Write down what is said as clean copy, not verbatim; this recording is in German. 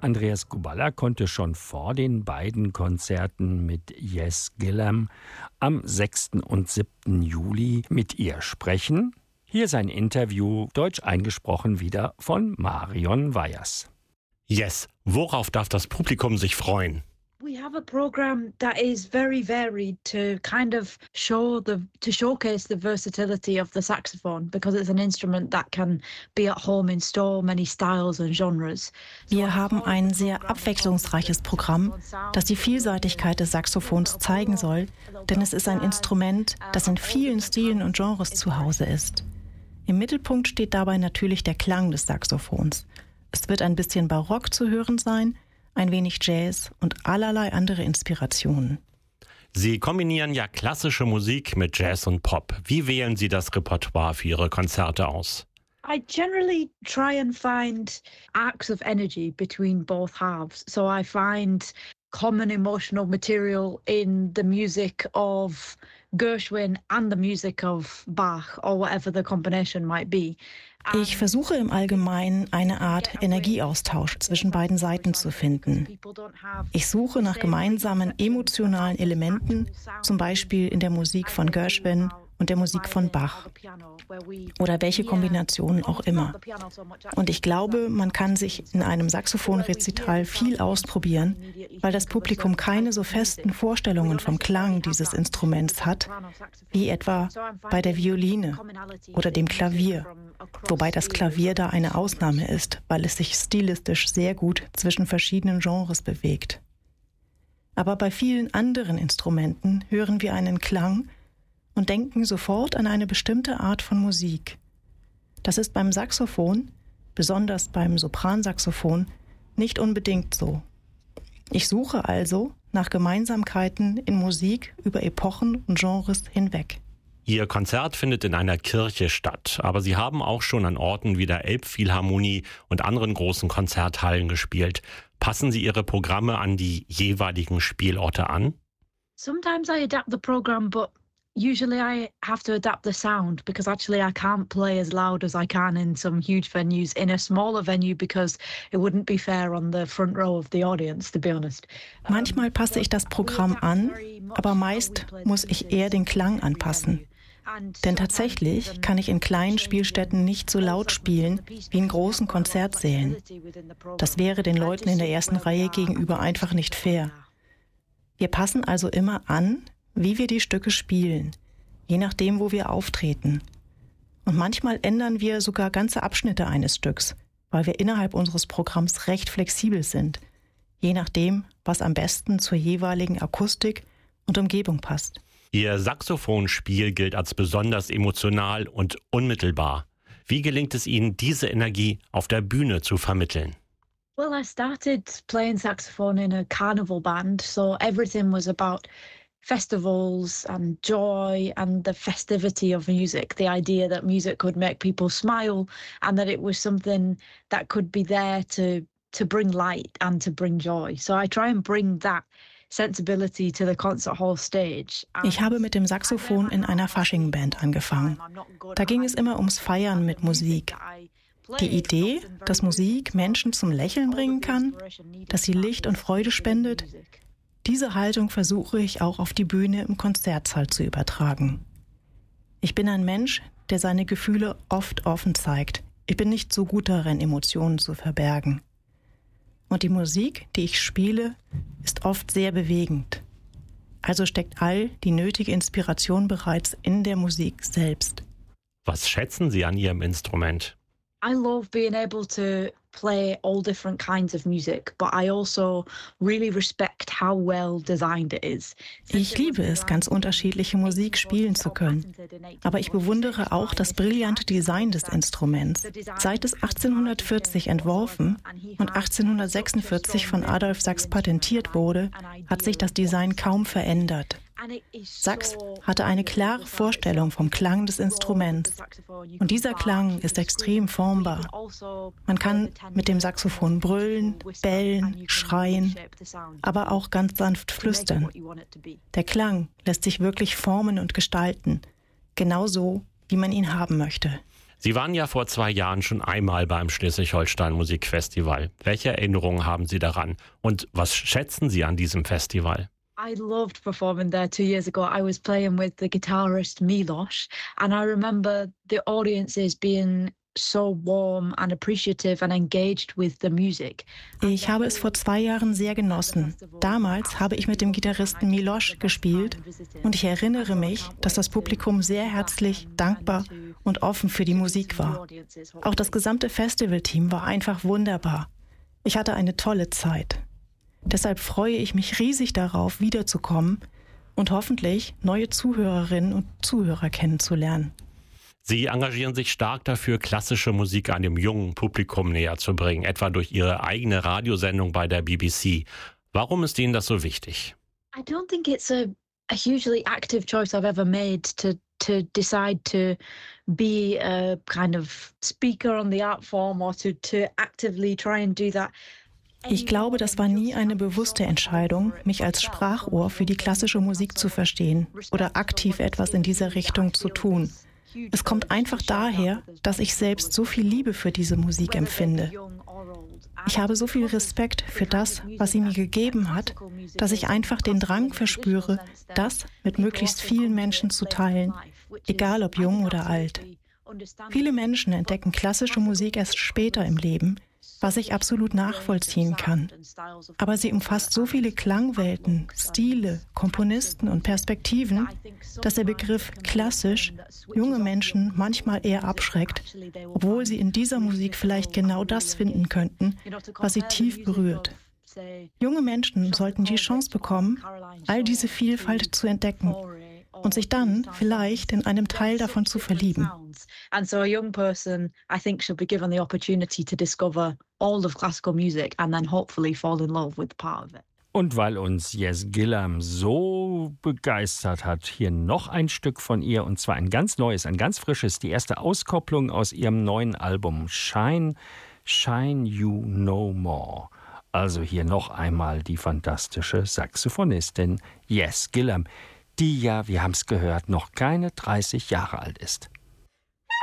Andreas Guballa konnte schon vor den beiden Konzerten mit Jess Gillam am 6. und 7. Juli mit ihr sprechen. Hier sein Interview, deutsch eingesprochen wieder von Marion Weyers. Jess, worauf darf das Publikum sich freuen? We have a program that is very varied to kind of showcase the versatility of the saxophone, because it's an instrument that can be at home in so many styles and genres. Wir haben ein sehr abwechslungsreiches Programm, das die Vielseitigkeit des Saxophons zeigen soll, denn es ist ein Instrument, das in vielen Stilen und Genres zu Hause ist. Im Mittelpunkt steht dabei natürlich der Klang des Saxophons. Es wird ein bisschen Barock zu hören sein, ein wenig Jazz und allerlei andere Inspirationen. Sie kombinieren ja klassische Musik mit Jazz und Pop. Wie wählen Sie das Repertoire für Ihre Konzerte aus? I generally try and find arcs of energy between both halves. So I find common emotional material in the music of Gershwin and the music of Bach or whatever the combination might be. Ich versuche im Allgemeinen eine Art Energieaustausch zwischen beiden Seiten zu finden. Ich suche nach gemeinsamen emotionalen Elementen, zum Beispiel in der Musik von Gershwin und der Musik von Bach oder welche Kombinationen auch immer. Und ich glaube, man kann sich in einem Saxophonrezital viel ausprobieren, weil das Publikum keine so festen Vorstellungen vom Klang dieses Instruments hat, wie etwa bei der Violine oder dem Klavier, wobei das Klavier da eine Ausnahme ist, weil es sich stilistisch sehr gut zwischen verschiedenen Genres bewegt. Aber bei vielen anderen Instrumenten hören wir einen Klang und denken sofort an eine bestimmte Art von Musik. Das ist beim Saxophon, besonders beim Sopransaxophon, nicht unbedingt so. Ich suche also nach Gemeinsamkeiten in Musik über Epochen und Genres hinweg. Ihr Konzert findet in einer Kirche statt, aber Sie haben auch schon an Orten wie der Elbphilharmonie und anderen großen Konzerthallen gespielt. Passen Sie Ihre Programme an die jeweiligen Spielorte an? Sometimes I adapt the program, but usually I have to adapt the sound, because actually I can't play as loud as I can in some huge venues in a smaller venue, because it wouldn't be fair on the front row of the audience, to be honest. Manchmal passe ich das Programm an, aber meist muss ich eher den Klang anpassen. Denn tatsächlich kann ich in kleinen Spielstätten nicht so laut spielen wie in großen Konzertsälen. Das wäre den Leuten in der ersten Reihe gegenüber einfach nicht fair. Wir passen also immer an, wie wir die Stücke spielen, je nachdem, wo wir auftreten. Und manchmal ändern wir sogar ganze Abschnitte eines Stücks, weil wir innerhalb unseres Programms recht flexibel sind, je nachdem, was am besten zur jeweiligen Akustik und Umgebung passt. Ihr Saxophonspiel gilt als besonders emotional und unmittelbar. Wie gelingt es Ihnen, diese Energie auf der Bühne zu vermitteln? Well, I started playing saxophone in a carnival band, so everything was about festivals and joy and the festivity of music, the idea that music could make people smile and that it was something that could be there to bring light and to bring joy. So I try and bring that sensibility to the concert hall stage. Ich habe mit dem Saxophon in einer Fasching-Band angefangen. Da ging es immer ums Feiern mit Musik. Die Idee, dass Musik Menschen zum Lächeln bringen kann, dass sie Licht und Freude spendet, diese Haltung versuche ich auch auf die Bühne im Konzertsaal zu übertragen. Ich bin ein Mensch, der seine Gefühle oft offen zeigt. Ich bin nicht so gut darin, Emotionen zu verbergen. Und die Musik, die ich spiele, ist oft sehr bewegend. Also steckt all die nötige Inspiration bereits in der Musik selbst. Was schätzen Sie an Ihrem Instrument? I love being able to play all different kinds of music, but I also really respect how well designed it is. Ich liebe es, ganz unterschiedliche Musik spielen zu können. Aber ich bewundere auch das brillante Design des Instruments. Seit es 1840 entworfen und 1846 von Adolph Sax patentiert wurde, hat sich das Design kaum verändert. Sax hatte eine klare Vorstellung vom Klang des Instruments. Und dieser Klang ist extrem formbar. Man kann mit dem Saxophon brüllen, bellen, schreien, aber auch ganz sanft flüstern. Der Klang lässt sich wirklich formen und gestalten, genauso wie man ihn haben möchte. Sie waren ja vor 2 Jahren schon einmal beim Schleswig-Holstein Musikfestival. Welche Erinnerungen haben Sie daran? Und was schätzen Sie an diesem Festival? I loved performing there 2 years ago. I was playing with the guitarist Milos, and I remember the audiences being so warm and appreciative and engaged with the music. Ich habe es vor 2 Jahren sehr genossen. Damals habe ich mit dem Gitarristen Milos gespielt und ich erinnere mich, dass das Publikum sehr herzlich, dankbar und offen für die Musik war. Auch das gesamte Festivalteam war einfach wunderbar. Ich hatte eine tolle Zeit. Deshalb freue ich mich riesig darauf, wiederzukommen und hoffentlich neue Zuhörerinnen und Zuhörer kennenzulernen. Sie engagieren sich stark dafür, klassische Musik einem jungen Publikum näher zu bringen, etwa durch Ihre eigene Radiosendung bei der BBC. Warum ist Ihnen das so wichtig? I don't think it's a hugely active choice I've ever made to decide to be a kind of speaker on the art form or to actively try and do that. Ich glaube, das war nie eine bewusste Entscheidung, mich als Sprachrohr für die klassische Musik zu verstehen oder aktiv etwas in dieser Richtung zu tun. Es kommt einfach daher, dass ich selbst so viel Liebe für diese Musik empfinde. Ich habe so viel Respekt für das, was sie mir gegeben hat, dass ich einfach den Drang verspüre, das mit möglichst vielen Menschen zu teilen, egal ob jung oder alt. Viele Menschen entdecken klassische Musik erst später im Leben, was ich absolut nachvollziehen kann. Aber sie umfasst so viele Klangwelten, Stile, Komponisten und Perspektiven, dass der Begriff klassisch junge Menschen manchmal eher abschreckt, obwohl sie in dieser Musik vielleicht genau das finden könnten, was sie tief berührt. Junge Menschen sollten die Chance bekommen, all diese Vielfalt zu entdecken und sich dann vielleicht in einem Teil davon zu verlieben. And so a young person, I think, should be given the opportunity to discover all of classical music and then hopefully fall in love with part of it. Und weil uns Jess Gillam so begeistert hat, hier noch ein Stück von ihr, und zwar ein ganz neues, ein ganz frisches, die erste Auskopplung aus ihrem neuen Album Shine You No More. Also hier noch einmal die fantastische Saxophonistin Jess Gillam, die ja, wir haben es gehört, noch keine 30 Jahre alt ist.